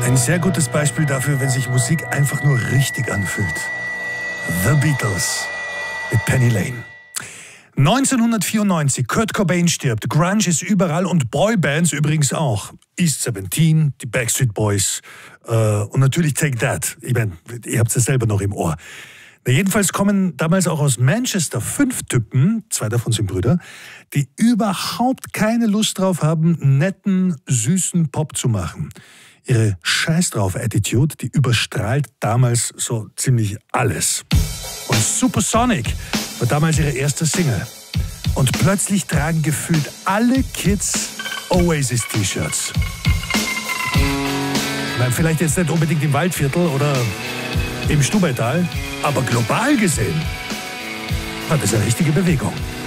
Ein sehr gutes Beispiel dafür, wenn sich Musik einfach nur richtig anfühlt. The Beatles mit Penny Lane. 1994, Kurt Cobain stirbt, Grunge ist überall und Boybands übrigens auch. East 17, die Backstreet Boys und natürlich Take That. Ich meine, ihr habt es ja selber noch im Ohr. Na, jedenfalls kommen damals auch aus Manchester 5 Typen, 2 davon sind Brüder, die überhaupt keine Lust drauf haben, netten, süßen Pop zu machen. Ihre Scheiß-drauf-Attitude, die überstrahlt damals so ziemlich alles. Und Supersonic war damals ihre erste Single. Und plötzlich tragen gefühlt alle Kids Oasis-T-Shirts. Vielleicht jetzt nicht unbedingt im Waldviertel oder im Stubaital, aber global gesehen war das eine richtige Bewegung.